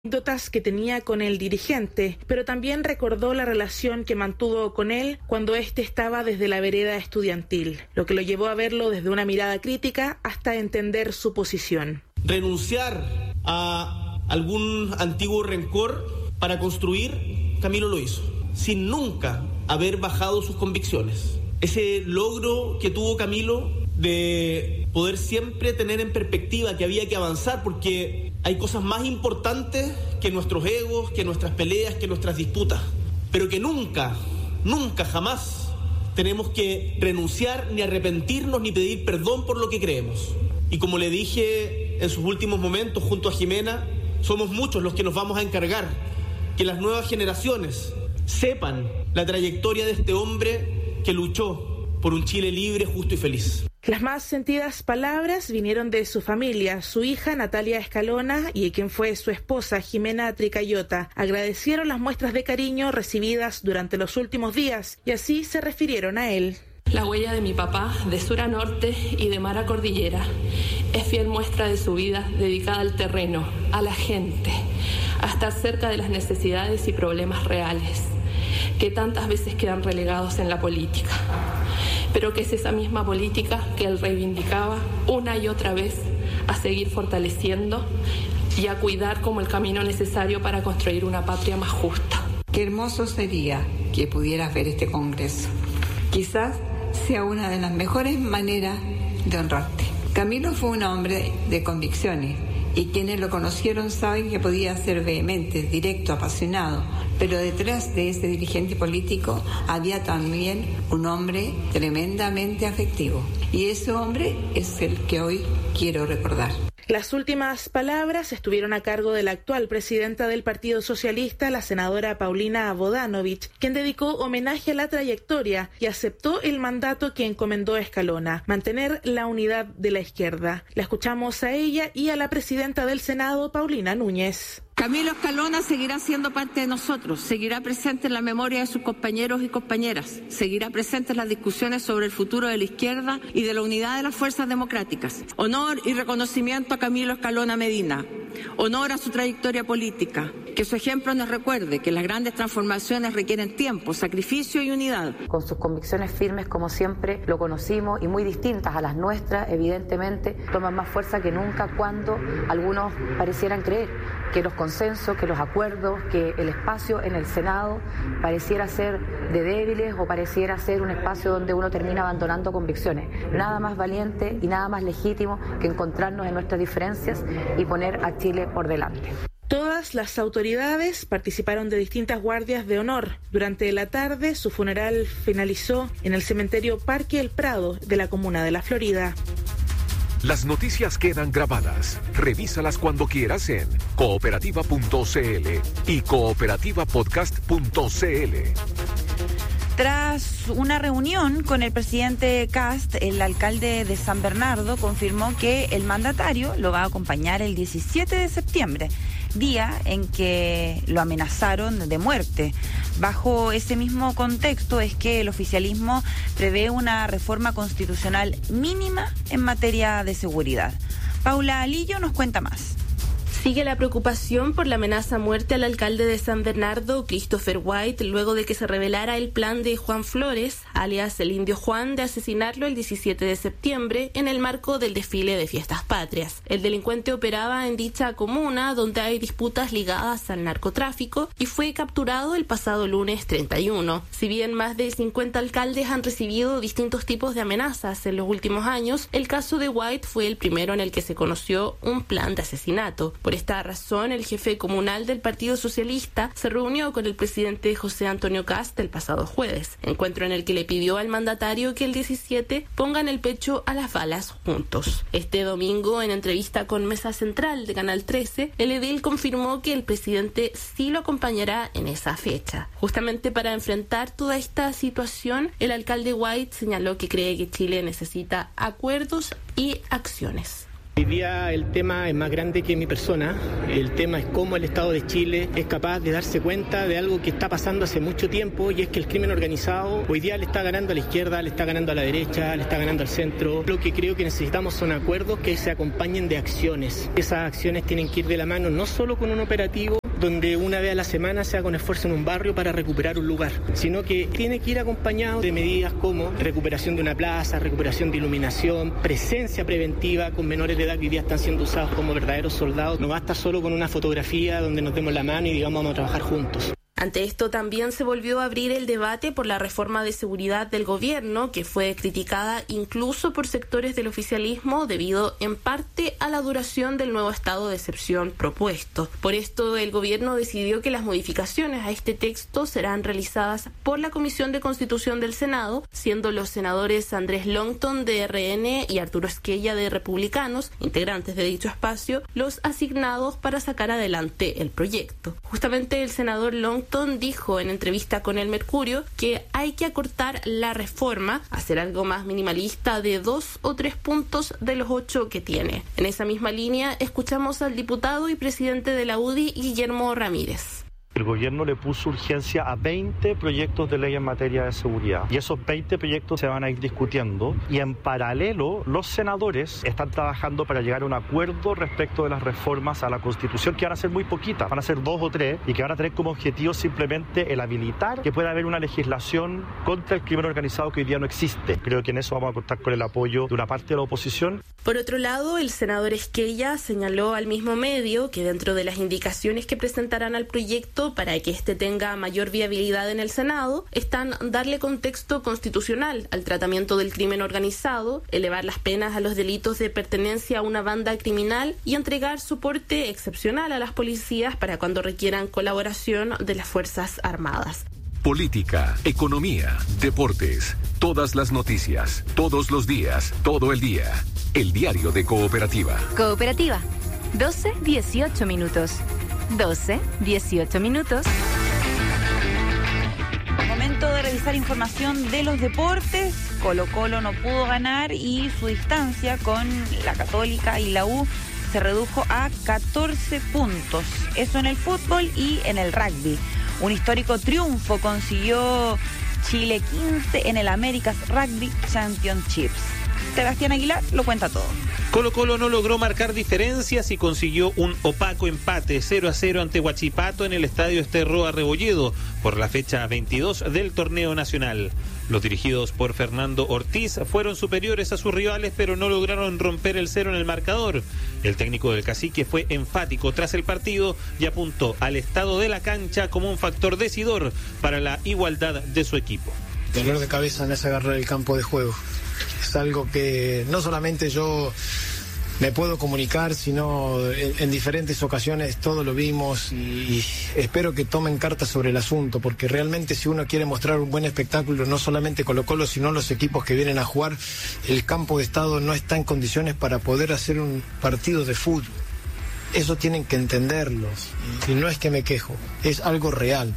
anécdotas que tenía con el dirigente, pero también recordó la relación que mantuvo con él cuando éste estaba desde la vereda estudiantil, lo que lo llevó a verlo desde una mirada crítica hasta entender su posición. Renunciar a algún antiguo rencor para construir, Camilo lo hizo, sin nunca haber bajado sus convicciones. Ese logro que tuvo Camilo de poder siempre tener en perspectiva que había que avanzar porque hay cosas más importantes que nuestros egos, que nuestras peleas, que nuestras disputas, pero que nunca, jamás tenemos que renunciar, ni arrepentirnos, ni pedir perdón por lo que creemos. Y como le dije en sus últimos momentos junto a Jimena, somos muchos los que nos vamos a encargar que las nuevas generaciones sepan la trayectoria de este hombre que luchó por un Chile libre, justo y feliz. Las más sentidas palabras vinieron de su familia. Su hija Natalia Escalona y quien fue su esposa Jimena Tricayota agradecieron las muestras de cariño recibidas durante los últimos días y así se refirieron a él. La huella de mi papá, de sur a norte y de mar a cordillera, es fiel muestra de su vida dedicada al terreno, a la gente, a estar cerca de las necesidades y problemas reales, que tantas veces quedan relegados en la política, pero que es esa misma política que él reivindicaba una y otra vez a seguir fortaleciendo y a cuidar como el camino necesario para construir una patria más justa. Qué hermoso sería que pudieras ver este congreso. Quizás sea una de las mejores maneras de honrarte. Camilo fue un hombre de convicciones y quienes lo conocieron saben que podía ser vehemente, directo, apasionado, pero detrás de ese dirigente político había también un hombre tremendamente afectivo y ese hombre es el que hoy quiero recordar. Las últimas palabras estuvieron a cargo de la actual presidenta del Partido Socialista, la senadora Paulina Bodanovich, quien dedicó homenaje a la trayectoria y aceptó el mandato que encomendó Escalona, mantener la unidad de la izquierda. La escuchamos a ella y a la presidenta del Senado, Paulina Núñez. Camilo Escalona seguirá siendo parte de nosotros, seguirá presente en la memoria de sus compañeros y compañeras, seguirá presente en las discusiones sobre el futuro de la izquierda y de la unidad de las fuerzas democráticas. Honor y reconocimiento a Camilo Escalona Medina, honor a su trayectoria política, que su ejemplo nos recuerde que las grandes transformaciones requieren tiempo, sacrificio y unidad. Con sus convicciones firmes como siempre lo conocimos y muy distintas a las nuestras, evidentemente toman más fuerza que nunca cuando algunos parecieran creer que los consensos, que los acuerdos, que el espacio en el Senado pareciera ser de débiles o pareciera ser un espacio donde uno termina abandonando convicciones. Nada más valiente y nada más legítimo que encontrarnos en nuestras diferencias y poner a Chile por delante. Todas las autoridades participaron de distintas guardias de honor. Durante la tarde, su funeral finalizó en el cementerio Parque El Prado de la comuna de La Florida. Las noticias quedan grabadas. Revísalas cuando quieras en cooperativa.cl y cooperativapodcast.cl. Tras una reunión con el presidente Kast, el alcalde de San Bernardo confirmó que el mandatario lo va a acompañar el 17 de septiembre, día en que lo amenazaron de muerte. Bajo ese mismo contexto es que el oficialismo prevé una reforma constitucional mínima en materia de seguridad. Paula Alillo nos cuenta más. Sigue la preocupación por la amenaza a muerte al alcalde de San Bernardo, Christopher White, luego de que se revelara el plan de Juan Flores, alias el Indio Juan, de asesinarlo el 17 de septiembre en el marco del desfile de Fiestas Patrias. El delincuente operaba en dicha comuna, donde hay disputas ligadas al narcotráfico, y fue capturado el pasado lunes 31. Si bien más de 50 alcaldes han recibido distintos tipos de amenazas en los últimos años, el caso de White fue el primero en el que se conoció un plan de asesinato. Por esta razón, el jefe comunal del Partido Socialista se reunió con el presidente José Antonio Kast el pasado jueves, encuentro en el que le pidió al mandatario que el 17 pongan el pecho a las balas juntos. Este domingo, en entrevista con Mesa Central de Canal 13, el edil confirmó que el presidente sí lo acompañará en esa fecha. Justamente para enfrentar toda esta situación, el alcalde White señaló que cree que Chile necesita acuerdos y acciones. Hoy día el tema es más grande que mi persona. El tema es cómo el Estado de Chile es capaz de darse cuenta de algo que está pasando hace mucho tiempo, y es que el crimen organizado hoy día le está ganando a la izquierda, le está ganando a la derecha, le está ganando al centro. Lo que creo que necesitamos son acuerdos que se acompañen de acciones. Esas acciones tienen que ir de la mano no solo con un operativo donde una vez a la semana se haga un esfuerzo en un barrio para recuperar un lugar, sino que tiene que ir acompañado de medidas como recuperación de una plaza, recuperación de iluminación, presencia preventiva con menores de edad que hoy día están siendo usados como verdaderos soldados. No basta solo con una fotografía donde nos demos la mano y digamos vamos a trabajar juntos. Ante esto también se volvió a abrir el debate por la reforma de seguridad del gobierno, que fue criticada incluso por sectores del oficialismo debido en parte a la duración del nuevo estado de excepción propuesto. Por esto el gobierno decidió que las modificaciones a este texto serán realizadas por la Comisión de Constitución del Senado, siendo los senadores Andrés Longton de RN y Arturo Esquella de Republicanos, integrantes de dicho espacio, los asignados para sacar adelante el proyecto. Justamente el senador Longton dijo en entrevista con El Mercurio que hay que acortar la reforma, hacer algo más minimalista de 2 o 3 puntos de los 8 que tiene. En esa misma línea escuchamos al diputado y presidente de la UDI, Guillermo Ramírez. El gobierno le puso urgencia a 20 proyectos de ley en materia de seguridad y esos 20 proyectos se van a ir discutiendo y en paralelo los senadores están trabajando para llegar a un acuerdo respecto de las reformas a la Constitución, que van a ser muy poquitas, van a ser 2 o 3 y que van a tener como objetivo simplemente el habilitar que pueda haber una legislación contra el crimen organizado que hoy día no existe. Creo que en eso vamos a contar con el apoyo de una parte de la oposición. Por otro lado, el senador Esquella señaló al mismo medio que dentro de las indicaciones que presentarán al proyecto para que éste tenga mayor viabilidad en el Senado están darle contexto constitucional al tratamiento del crimen organizado, elevar las penas a los delitos de pertenencia a una banda criminal y entregar soporte excepcional a las policías para cuando requieran colaboración de las Fuerzas Armadas. Política, economía, deportes, todas las noticias, todos los días, todo el día. El diario de Cooperativa. Cooperativa, 12-18 minutos. 12-18 minutos. Momento de revisar información de los deportes. Colo-Colo no pudo ganar y su distancia con la Católica y la U se redujo a 14 puntos. Eso en el fútbol y en el rugby. Un histórico triunfo consiguió Chile 15 en el America's Rugby Championships. Sebastián Aguilar lo cuenta todo. Colo-Colo no logró marcar diferencias y consiguió un opaco empate 0-0 ante Huachipato en el estadio Esterroa Rebolledo por la fecha 22 del torneo nacional. Los dirigidos por Fernando Ortiz fueron superiores a sus rivales, pero no lograron romper el cero en el marcador. El técnico del Cacique fue enfático tras el partido y apuntó al estado de la cancha como un factor decidor para la igualdad de su equipo. Dolor de cabeza en ese agarrar el campo de juego. Es algo que no solamente yo me puedo comunicar, sino en diferentes ocasiones todo lo vimos y espero que tomen cartas sobre el asunto, porque realmente si uno quiere mostrar un buen espectáculo, no solamente Colo-Colo, sino los equipos que vienen a jugar, el campo de estado no está en condiciones para poder hacer un partido de fútbol. Eso tienen que entenderlos, y no es que me quejo, es algo real.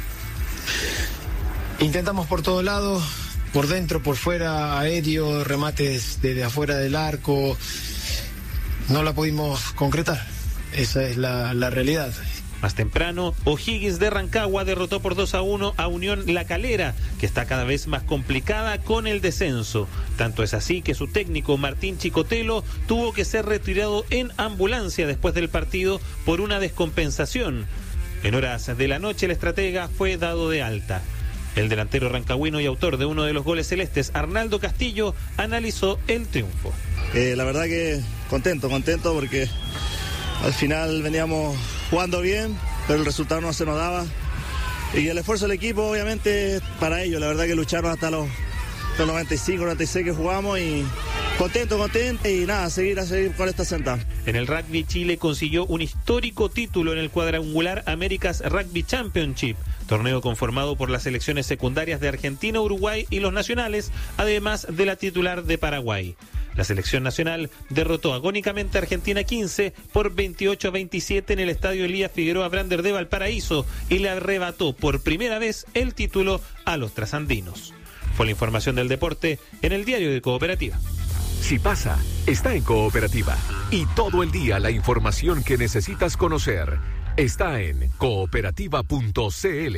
Intentamos por todos lados, por dentro, por fuera, aéreo, remates desde afuera del arco. No la pudimos concretar. Esa es la realidad. Más temprano, O'Higgins de Rancagua derrotó por 2-1 a Unión La Calera, que está cada vez más complicada con el descenso. Tanto es así que su técnico Martín Chicotelo tuvo que ser retirado en ambulancia después del partido por una descompensación. En horas de la noche el estratega fue dado de alta. El delantero rancagüino y autor de uno de los goles celestes, Arnaldo Castillo, analizó el triunfo. La verdad que contento porque al final veníamos jugando bien, pero el resultado no se nos daba. Y el esfuerzo del equipo, obviamente, para ellos. La verdad que lucharon hasta los 95, 96 que jugamos y contento y nada, a seguir con esta senda. En el rugby, Chile consiguió un histórico título en el cuadrangular America's Rugby Championship, torneo conformado por las selecciones secundarias de Argentina, Uruguay y los nacionales, además de la titular de Paraguay. La selección nacional derrotó agónicamente a Argentina 15 por 28-27 en el estadio Elías Figueroa Brander de Valparaíso y le arrebató por primera vez el título a los trasandinos. Fue la información del deporte en el diario de Cooperativa. Si pasa, está en Cooperativa. Y todo el día la información que necesitas conocer está en cooperativa.cl.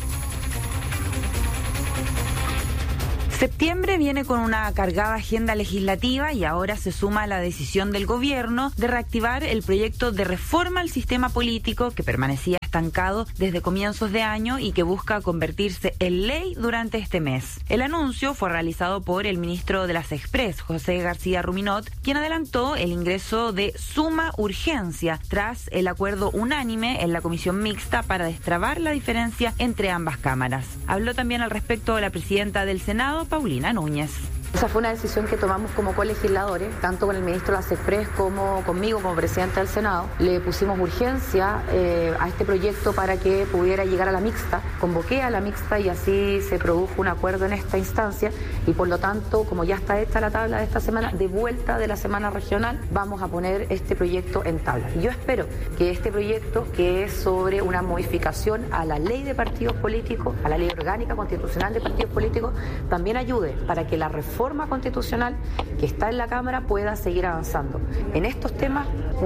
Septiembre viene con una cargada agenda legislativa y ahora se suma la decisión del gobierno de reactivar el proyecto de reforma al sistema político que permanecía estancado desde comienzos de año y que busca convertirse en ley durante este mes. El anuncio fue realizado por el ministro de las Express, José García Ruminot, quien adelantó el ingreso de suma urgencia tras el acuerdo unánime en la comisión mixta para destrabar la diferencia entre ambas cámaras. Habló también al respecto la presidenta del Senado, Paulina Núñez. Esa fue una decisión que tomamos como colegisladores, tanto con el ministro de las Express como conmigo como presidente del Senado. Le pusimos urgencia a este proyecto para que pudiera llegar a la mixta. Convoqué a la mixta y así se produjo un acuerdo en esta instancia y por lo tanto, como ya está hecha la tabla de esta semana, de vuelta de la semana regional, vamos a poner este proyecto en tabla. Y yo espero que este proyecto, que es sobre una modificación a la ley de partidos políticos, a la ley orgánica constitucional de partidos políticos, también ayude para que la reforma constitucional que está en la Cámara pueda seguir avanzando. En estos temas,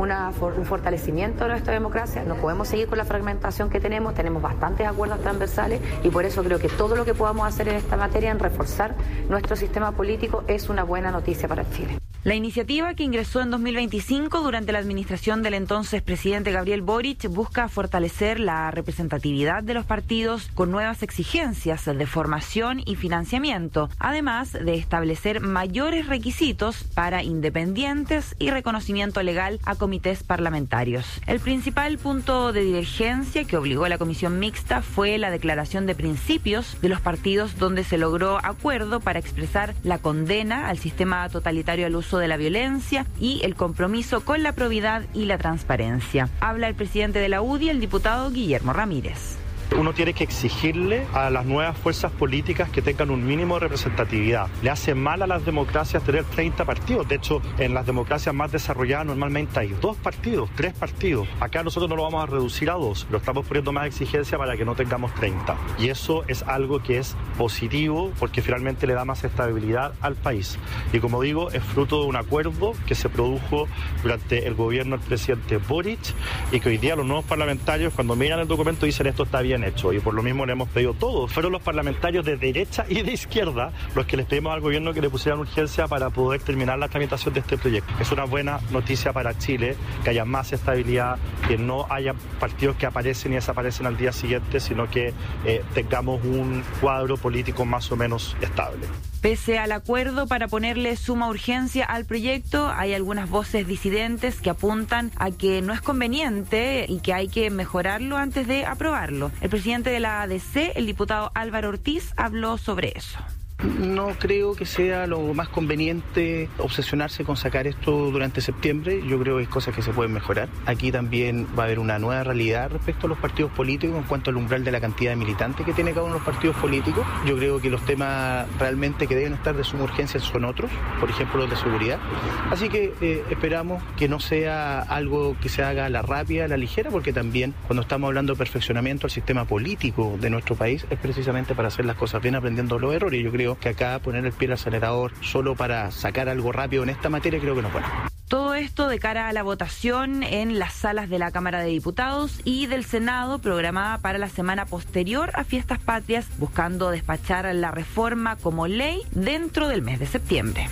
un fortalecimiento de nuestra democracia, no podemos seguir con la fragmentación que tenemos bastantes acuerdos transversales y por eso creo que todo lo que podamos hacer en esta materia, en reforzar nuestro sistema político, es una buena noticia para Chile. La iniciativa, que ingresó en 2025 durante la administración del entonces presidente Gabriel Boric, busca fortalecer la representatividad de los partidos con nuevas exigencias de formación y financiamiento, además de establecer mayores requisitos para independientes y reconocimiento legal a comités parlamentarios. El principal punto de divergencia que obligó a la comisión mixta fue la declaración de principios de los partidos, donde se logró acuerdo para expresar la condena al sistema totalitario al uso de la violencia y el compromiso con la probidad y la transparencia. Habla el presidente de la UDI, el diputado Guillermo Ramírez. Uno tiene que exigirle a las nuevas fuerzas políticas que tengan un mínimo de representatividad. Le hace mal a las democracias tener 30 partidos. De hecho, en las democracias más desarrolladas normalmente hay 2 partidos, 3 partidos. Acá nosotros no lo vamos a reducir a 2, lo estamos poniendo más exigencia para que no tengamos 30. Y eso es algo que es positivo porque finalmente le da más estabilidad al país. Y como digo, es fruto de un acuerdo que se produjo durante el gobierno del presidente Boric y que hoy día los nuevos parlamentarios, cuando miran el documento, dicen esto está bien hecho, y por lo mismo le hemos pedido todo. Fueron los parlamentarios de derecha y de izquierda los que les pedimos al gobierno que le pusieran urgencia para poder terminar la tramitación de este proyecto. Es una buena noticia para Chile, que haya más estabilidad, que no haya partidos que aparecen y desaparecen al día siguiente, sino que tengamos un cuadro político más o menos estable. Pese al acuerdo para ponerle suma urgencia al proyecto, hay algunas voces disidentes que apuntan a que no es conveniente y que hay que mejorarlo antes de aprobarlo. El presidente de la ADC, el diputado Álvaro Ortiz, habló sobre eso. No creo que sea lo más conveniente obsesionarse con sacar esto durante septiembre. Yo creo que hay cosas que se pueden mejorar. Aquí también va a haber una nueva realidad respecto a los partidos políticos en cuanto al umbral de la cantidad de militantes que tiene cada uno de los partidos políticos. Yo creo que los temas realmente que deben estar de suma urgencia son otros, por ejemplo los de seguridad. Así que esperamos que no sea algo que se haga a la rápida, a la ligera, porque también cuando estamos hablando de perfeccionamiento al sistema político de nuestro país es precisamente para hacer las cosas bien, aprendiendo los errores. Yo creo que acá poner el pie al acelerador solo para sacar algo rápido en esta materia creo que no es bueno. Todo esto de cara a la votación en las salas de la Cámara de Diputados y del Senado, programada para la semana posterior a Fiestas Patrias, buscando despachar la reforma como ley dentro del mes de septiembre.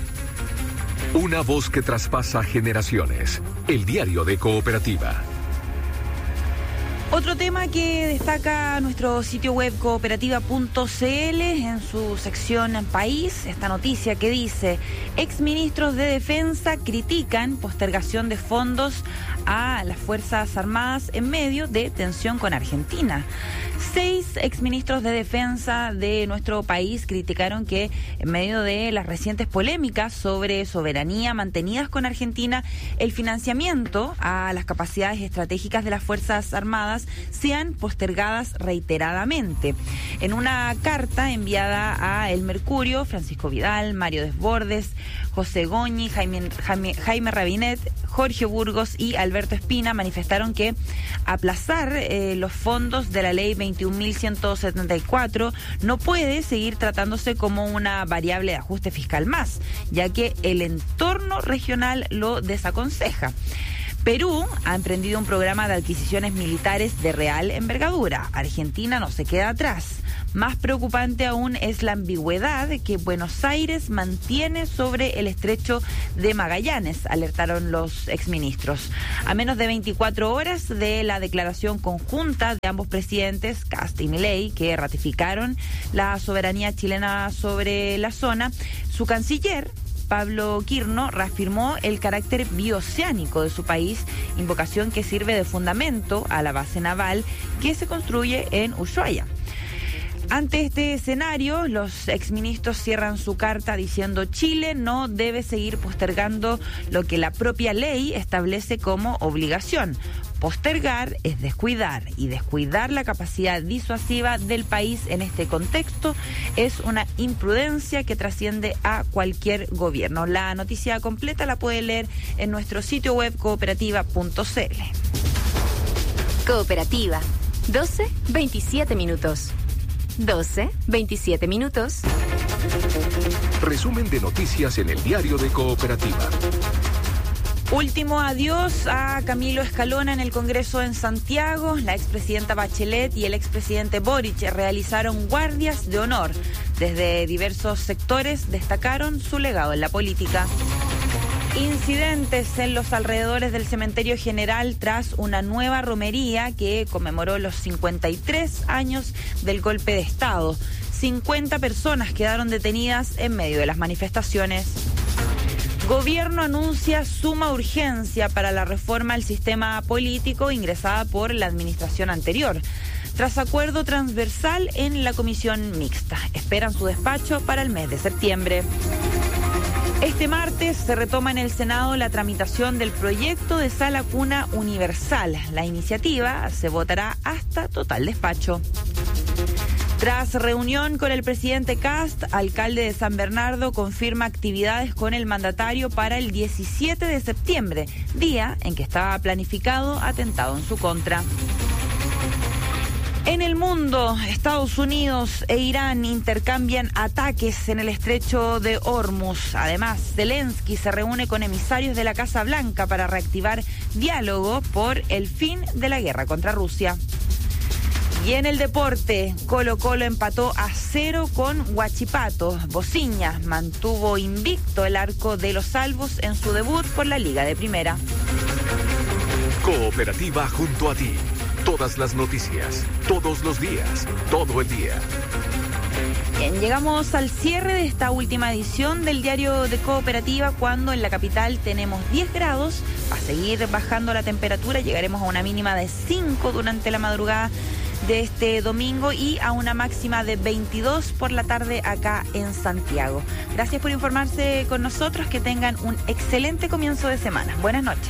Una voz que traspasa generaciones. El diario de Cooperativa. Otro tema que destaca nuestro sitio web cooperativa.cl en su sección País, esta noticia que dice: exministros de Defensa critican postergación de fondos a las Fuerzas Armadas en medio de tensión con Argentina. 6 exministros de Defensa de nuestro país criticaron que en medio de las recientes polémicas sobre soberanía mantenidas con Argentina, el financiamiento a las capacidades estratégicas de las Fuerzas Armadas aprobadas sean postergadas reiteradamente. En una carta enviada a El Mercurio, Francisco Vidal, Mario Desbordes, José Goñi, Jaime Rabinet, Jorge Burgos y Alberto Espina manifestaron que aplazar los fondos de la ley 21.174 no puede seguir tratándose como una variable de ajuste fiscal más, ya que el entorno regional lo desaconseja. Perú ha emprendido un programa de adquisiciones militares de real envergadura. Argentina no se queda atrás. Más preocupante aún es la ambigüedad que Buenos Aires mantiene sobre el estrecho de Magallanes, alertaron los exministros. A menos de 24 horas de la declaración conjunta de ambos presidentes, Kast y Milei, que ratificaron la soberanía chilena sobre la zona, su canciller, Pablo Quirno, reafirmó el carácter bioceánico de su país, invocación que sirve de fundamento a la base naval que se construye en Ushuaia. Ante este escenario, los exministros cierran su carta diciendo Chile no debe seguir postergando lo que la propia ley establece como obligación. Postergar es descuidar, y descuidar la capacidad disuasiva del país en este contexto es una imprudencia que trasciende a cualquier gobierno. La noticia completa la puede leer en nuestro sitio web cooperativa.cl. Cooperativa, 12:27 minutos. 12:27 minutos. Resumen de noticias en el diario de Cooperativa. Último adiós a Camilo Escalona en el Congreso en Santiago. La expresidenta Bachelet y el expresidente Boric realizaron guardias de honor. Desde diversos sectores destacaron su legado en la política. Incidentes en los alrededores del Cementerio General tras una nueva romería que conmemoró los 53 años del golpe de Estado. 50 personas quedaron detenidas en medio de las manifestaciones. Gobierno anuncia suma urgencia para la reforma al sistema político ingresada por la administración anterior, tras acuerdo transversal en la comisión mixta. Esperan su despacho para el mes de septiembre. Este martes se retoma en el Senado la tramitación del proyecto de sala cuna universal. La iniciativa se votará hasta total despacho. Tras reunión con el presidente Kast, alcalde de San Bernardo confirma actividades con el mandatario para el 17 de septiembre, día en que estaba planificado atentado en su contra. En el mundo, Estados Unidos e Irán intercambian ataques en el estrecho de Hormuz. Además, Zelensky se reúne con emisarios de la Casa Blanca para reactivar diálogo por el fin de la guerra contra Rusia. Y en el deporte, Colo-Colo empató a 0 con Huachipato. Bociña mantuvo invicto el arco de los salvos en su debut por la Liga de Primera. Cooperativa junto a ti. Todas las noticias, todos los días, todo el día. Bien, llegamos al cierre de esta última edición del diario de Cooperativa, cuando en la capital tenemos 10 grados. Va a seguir bajando la temperatura, llegaremos a una mínima de 5 durante la madrugada de este domingo y a una máxima de 22 por la tarde acá en Santiago. Gracias por informarse con nosotros, que tengan un excelente comienzo de semana. Buenas noches.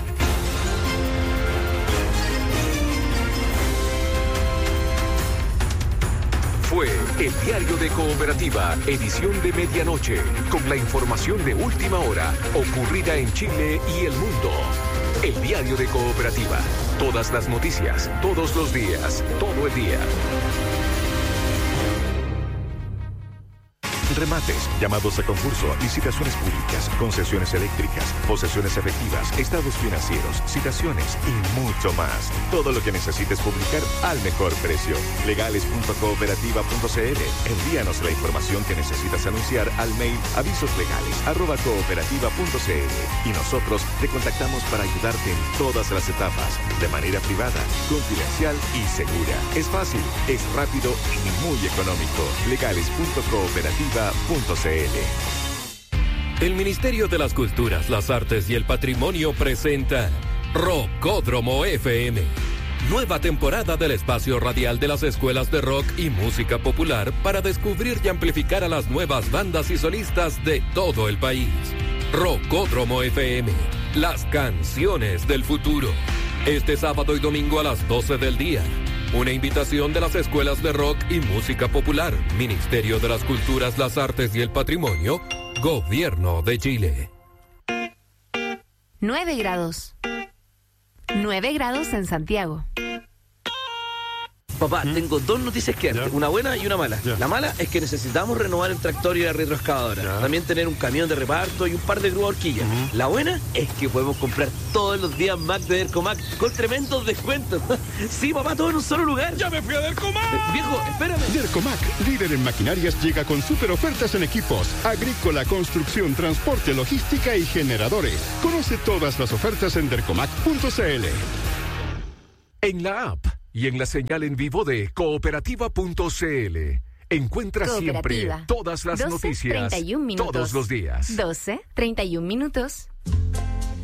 Fue el diario de Cooperativa, edición de medianoche, con la información de última hora ocurrida en Chile y el mundo. El diario de Cooperativa. Todas las noticias, todos los días, todo el día. Remates, llamados a concurso, licitaciones públicas, concesiones eléctricas, posesiones efectivas, estados financieros, citaciones y mucho más. Todo lo que necesites publicar al mejor precio. Legales.cooperativa.cl. Envíanos la información que necesitas anunciar al mail avisoslegales@cooperativa.cl y nosotros te contactamos para ayudarte en todas las etapas, de manera privada, confidencial y segura. Es fácil, es rápido y muy económico. Legales.cooperativa.cl. El Ministerio de las Culturas, las Artes y el Patrimonio presenta Rockódromo FM. Nueva temporada del espacio radial de las escuelas de rock y música popular para descubrir y amplificar a las nuevas bandas y solistas de todo el país. Rockódromo FM, las canciones del futuro. Este sábado y domingo a las 12 del día. Una invitación de las escuelas de rock y música popular, Ministerio de las Culturas, las Artes y el Patrimonio, Gobierno de Chile. 9 grados. 9 grados en Santiago. Papá, tengo dos noticias que darte, una buena y una mala. La mala es que necesitamos renovar el tractor y la retroexcavadora. También tener un camión de reparto y un par de grúas horquillas. La buena es que podemos comprar todos los días Mac de Dercomac con tremendos descuentos. Sí, papá, todo en un solo lugar. ¡Ya me fui a Dercomac! Viejo, espérame. Dercomac, líder en maquinarias, llega con super ofertas en equipos, agrícola, construcción, transporte, logística y generadores. Conoce todas las ofertas en dercomac.cl. En la app y en la señal en vivo de cooperativa.cl. Encuentra siempre todas las noticias, 31 minutos. todos los días. 12:31 minutos.